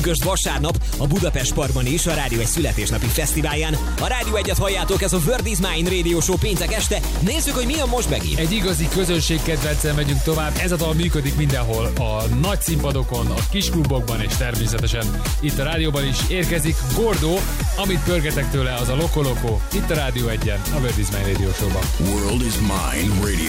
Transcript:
Köst vasárnap a Budapest Parkban is a Rádió egy születésnapi fesztiválján. A Rádió 1-et halljátok, ez a Word is Mine Radio Show péntek este. Nézzük, hogy mi a most megint. Egy igazi közönségkedvencen megyünk tovább. Ez a dal működik mindenhol, a nagy színpadokon, a kis klubokban és természetesen itt a rádióban is érkezik Gordo, amit pörgetek tőle, az a Loco Loco. Itt a Rádió 1-en, a Word is Mine Radio Show-ban. World is Mine Radio.